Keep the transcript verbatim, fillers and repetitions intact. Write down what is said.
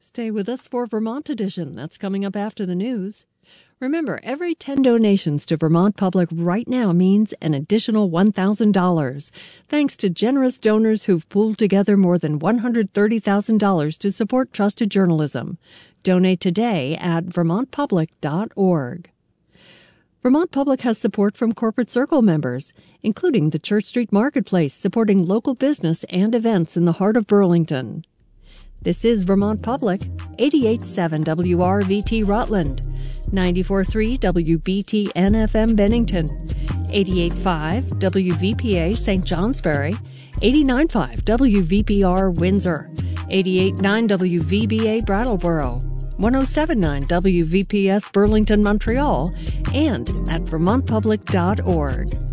Stay with us for Vermont Edition. That's coming up after the news. Remember, every ten donations to Vermont Public right now means an additional one thousand dollars. Thanks to generous donors who've pooled together more than one hundred thirty thousand dollars to support trusted journalism. Donate today at vermont public dot org. Vermont Public has support from Corporate Circle members, including the Church Street Marketplace, supporting local business and events in the heart of Burlington. This is Vermont Public, eighty-eight point seven W R V T Rutland, ninety-four point three W B T N F M Bennington, eighty-eight point five W V P A Saint Johnsbury, eighty-nine point five W V P R Windsor, eighty-eight point nine W V B A Brattleboro, one oh seven point nine W V P S Burlington, Montreal, and at vermont public dot org.